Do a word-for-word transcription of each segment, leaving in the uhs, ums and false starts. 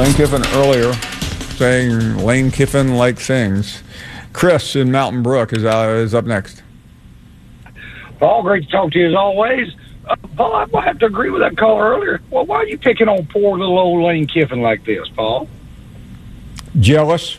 Lane Kiffin earlier saying Lane Kiffin-like things. Chris in Mountain Brook is, uh, is up next. Paul, great to talk to you as always. Uh, Paul, I might have to agree with that caller earlier. Well, why are you picking on poor little old Lane Kiffin like this, Paul? Jealous?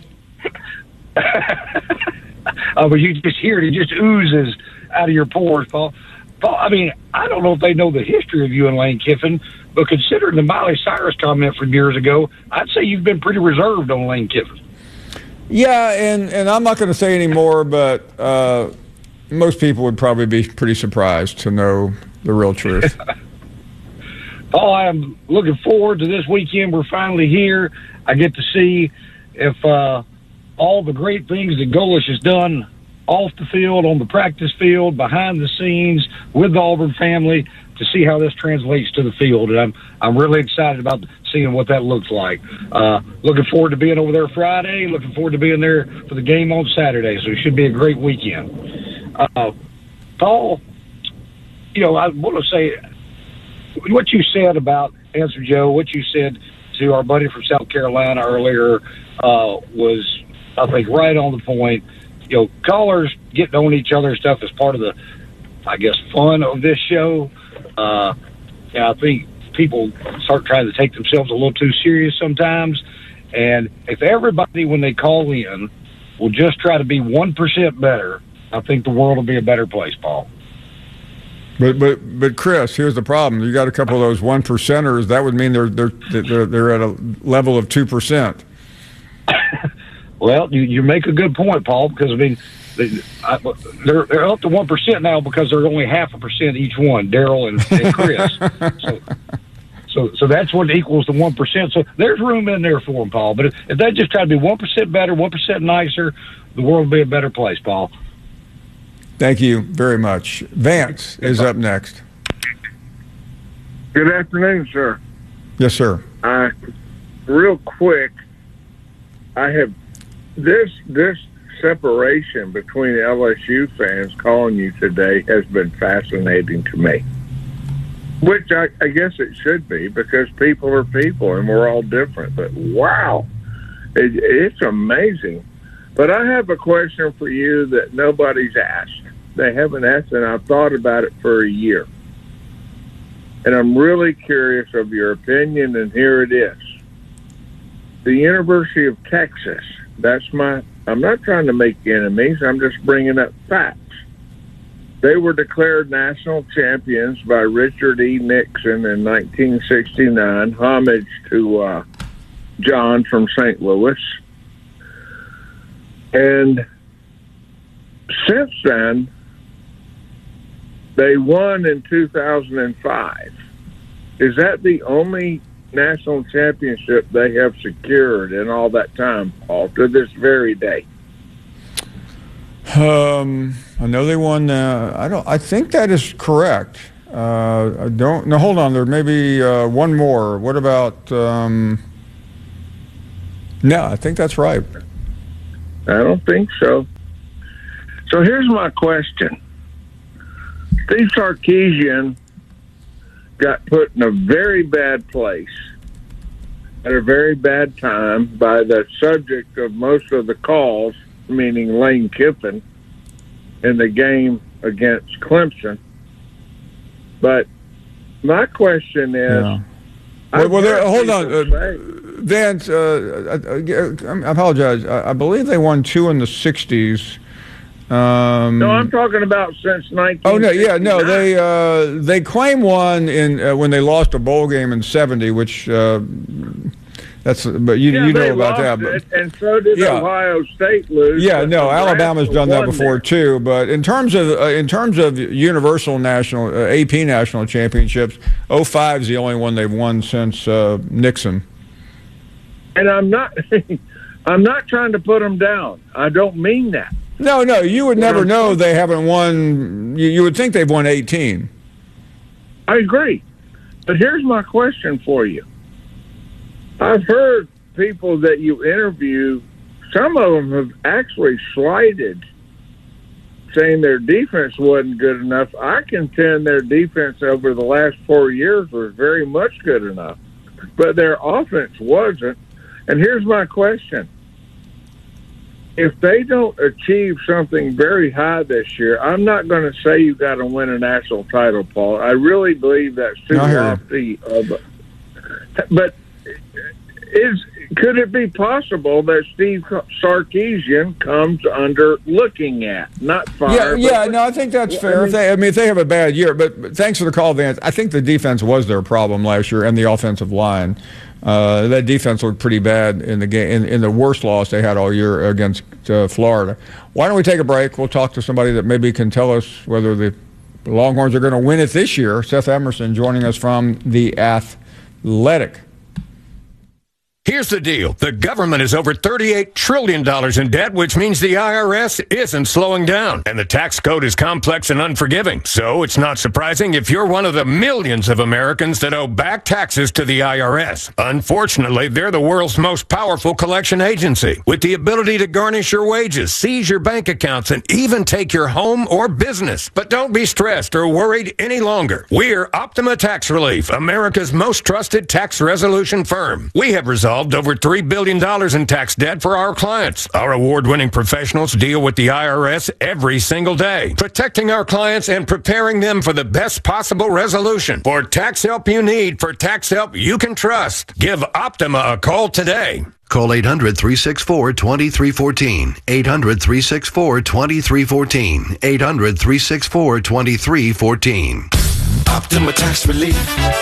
Oh, but you just hear it. It just oozes out of your pores, Paul. Paul, I mean, I don't know if they know the history of you and Lane Kiffin, but considering the Miley Cyrus comment from years ago, I'd say you've been pretty reserved on Lane Kiffin. Yeah, and, and I'm not going to say any more, but uh, most people would probably be pretty surprised to know the real truth. Paul, I'm looking forward to this weekend. We're finally here. I get to see if uh, all the great things that Golesh has done off the field, on the practice field, behind the scenes, with the Auburn family, to see how this translates to the field. And I'm I'm really excited about seeing what that looks like. Uh, looking forward to being over there Friday. Looking forward to being there for the game on Saturday. So it should be a great weekend. Uh, Paul, you know, I want to say what you said about Answer Joe, what you said to our buddy from South Carolina earlier uh, was, I think, right on the point. You know, callers getting on each other and stuff is part of the, I guess, fun of this show. Uh, yeah, I think people start trying to take themselves a little too serious sometimes. And if everybody, when they call in, will just try to be one percent better, I think the world will be a better place, Paul. But but but Chris, here's the problem. You got a couple of those one percenters. That would mean they're they're they're, they're at a level of two percent. Well, you, you make a good point, Paul, because, I mean, they, I, they're, they're up to one percent now because they're only half a percent each one, Daryl and, and Chris. so, so so that's what equals the one percent. So there's room in there for them, Paul. But if, if they just try to be one percent better, one percent nicer, the world will be a better place, Paul. Thank you very much. Vance is up next. Good afternoon, sir. Yes, sir. Uh, real quick, I have this this separation between L S U fans calling you today has been fascinating to me. Which I, I guess it should be, because people are people and we're all different. But wow, it, it's amazing. But I have a question for you that nobody's asked. They haven't asked, and I've thought about it for a year. And I'm really curious of your opinion, and here it is. The University of Texas, that's my, I'm not trying to make enemies, I'm just bringing up facts. They were declared national champions by Richard E. Nixon in nineteen sixty-nine, homage to uh, John from Saint Louis. And since then, they won in two thousand five. Is that the only national championship they have secured in all that time, Paul, to this very day? Um, I know they won. Uh, I don't. I think that is correct. Uh, I don't. No, hold on. There may be uh, one more. What about? Um, no, I think that's right. I don't think so. So here's my question. Steve Sarkisian got put in a very bad place at a very bad time by the subject of most of the calls, meaning Lane Kiffin, in the game against Clemson. But my question is... Yeah. Well, well there, hold on. Uh, Vance, uh, I, I, I apologize. I, I believe they won two in the sixties. Um, no, I'm talking about since nineteen. Oh no, yeah, no, they uh, they claim one in uh, when they lost a bowl game in seventy, which uh, that's. But you yeah, you know about that. It, but, and so did yeah. Ohio State lose. Yeah, no, Alabama's done that before there. too. But in terms of uh, in terms of universal national uh, A P national championships, oh five is the only one they've won since uh, Nixon. And I'm not, I'm not trying to put them down. I don't mean that. No, no, you would never know they haven't won. You, you would think they've won eighteen. I agree. But here's my question for you. I've heard people that you interview, some of them have actually slighted, saying their defense wasn't good enough. I contend their defense over the last four years was very much good enough. But their offense wasn't. And here's my question. If they don't achieve something very high this year, I'm not going to say you got to win a national title, Paul. I really believe that's too lofty. Of a, but is could it be possible that Steve Sarkisian comes under looking at, not fired? Yeah, yeah. No, I think that's fair. I mean, if they, I mean, if they have a bad year, but, but thanks for the call, Vance. I think the defense was their problem last year, and the offensive line. Uh, that defense looked pretty bad in the game, in, in the worst loss they had all year against uh, Florida. Why don't we take a break? We'll talk to somebody that maybe can tell us whether the Longhorns are going to win it this year. Seth Emerson joining us from The Athletic. Here's the deal. The government is over thirty-eight trillion dollars in debt, which means the I R S isn't slowing down. And the tax code is complex and unforgiving. So it's not surprising if you're one of the millions of Americans that owe back taxes to the I R S. Unfortunately, they're the world's most powerful collection agency, with the ability to garnish your wages, seize your bank accounts, and even take your home or business. But don't be stressed or worried any longer. We're Optima Tax Relief, America's most trusted tax resolution firm. We have resolved over three billion dollars in tax debt for our clients. Our award-winning professionals deal with the I R S every single day, protecting our clients and preparing them for the best possible resolution. For tax help you need, for tax help you can trust, give Optima a call today. Call eight hundred, three six four, two three one four. eight hundred, three six four, two three one four. eight hundred, three six four, two three one four. Optima Tax Relief.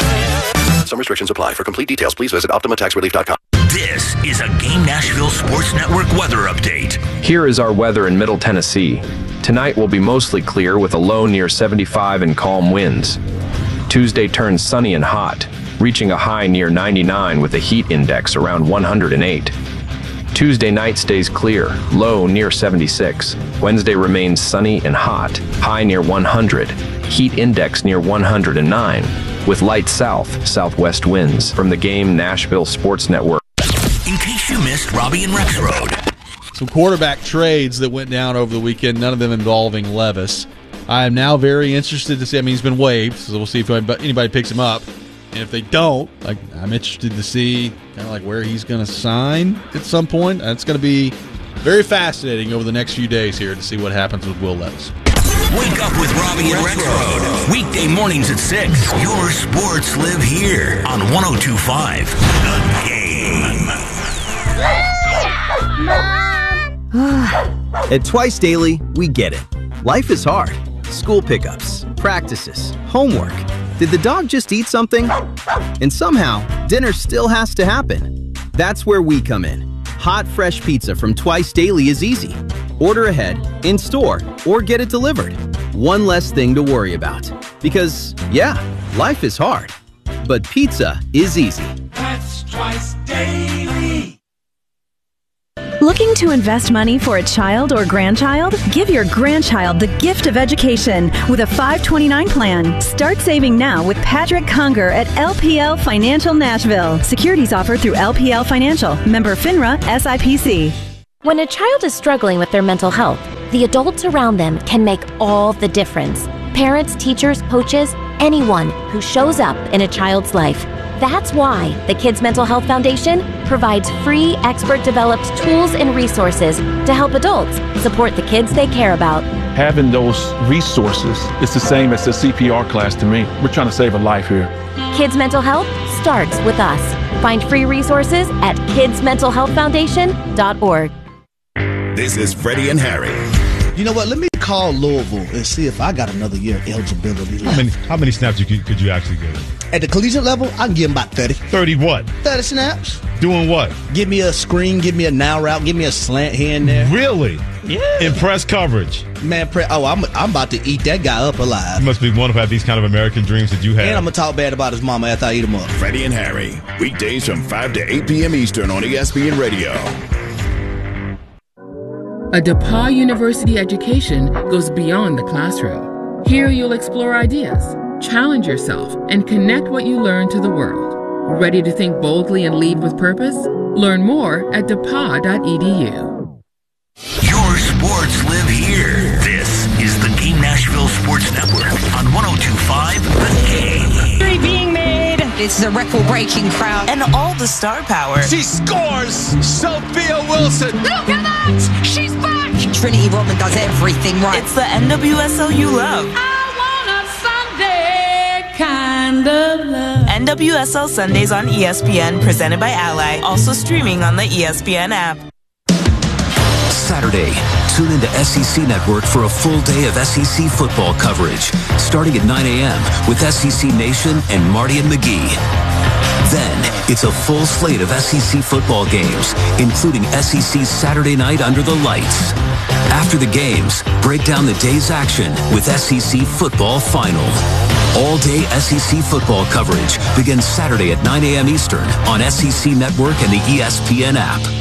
Some restrictions apply. For complete details, please visit optima tax relief dot com. This is a Game Nashville Sports Network weather update. Here is our weather in Middle Tennessee. Tonight will be mostly clear with a low near seventy-five and calm winds. Tuesday turns sunny and hot, reaching a high near ninety-nine with a heat index around one hundred eight. Tuesday night stays clear, low near seventy-six. Wednesday remains sunny and hot, high near one hundred, heat index near one hundred nine, with light south-southwest winds. From the Game Nashville Sports Network. In case you missed Robbie and Rexroad. Some quarterback trades that went down over the weekend, none of them involving Levis. I am now very interested to see, I mean, he's been waived, so we'll see if anybody picks him up. And if they don't, like, I'm interested to see kind of like where he's going to sign at some point. That's going to be very fascinating over the next few days here to see what happens with Will Levis. Wake up with Robbie and Rexroad. Weekday mornings at six. Your sports live here on one oh two point five The Game. At Twice Daily, we get it. Life is hard. School pickups, practices, homework. Did the dog just eat something? And somehow, dinner still has to happen. That's where we come in. Hot, fresh pizza from Twice Daily is easy. Order ahead, in store, or get it delivered. One less thing to worry about. Because, yeah, life is hard. But pizza is easy. That's Twice Daily. Looking to invest money for a child or grandchild? Give your grandchild the gift of education with a five twenty-nine plan. Start saving now with Patrick Conger at L P L Financial Nashville. Securities offered through L P L Financial. Member FINRA S I P C. When a child is struggling with their mental health, the adults around them can make all the difference. Parents, teachers, coaches, anyone who shows up in a child's life. That's why the Kids Mental Health Foundation provides free, expert-developed tools and resources to help adults support the kids they care about. Having those resources is the same as the C P R class to me. We're trying to save a life here. Kids Mental Health starts with us. Find free resources at kids mental health foundation dot org. This is Freddie and Harry. You know what? Let me call Louisville and see if I got another year eligibility left. How many, how many snaps you could, could you actually give? At the collegiate level, I can give him about thirty. thirty what? thirty snaps. Doing what? Give me a screen, give me a now route, give me a slant here and there. Really? Yeah. In press coverage? Man, pre- oh, I'm I'm about to eat that guy up alive. You must be wonderful to have these kind of American dreams that you have. And I'm going to talk bad about his mama after I eat him up. Freddie and Harry. Weekdays from five to eight p.m. Eastern on E S P N Radio. A DePauw University education goes beyond the classroom. Here you'll explore ideas, challenge yourself, and connect what you learn to the world. Ready to think boldly and lead with purpose? Learn more at depaw dot e d u. Your sports live here. This is the Game Nashville Sports Network on one oh two point five The Game. Being made This is a record-breaking crowd. And all the star power. She scores! Sophia Wilson! Look at that! She's back! Trinity Rodman does everything right. It's the N W S L you love. I want a Sunday kind of love. N W S L Sundays on E S P N, presented by Ally. Also streaming on the E S P N app. Saturday, tune into S E C Network for a full day of S E C football coverage, starting at nine a.m. with S E C Nation and Marty and McGee. Then, it's a full slate of S E C football games, including S E C Saturday Night Under the Lights. After the games, break down the day's action with S E C Football Final. All-day S E C football coverage begins Saturday at nine a.m. Eastern on S E C Network and the E S P N app.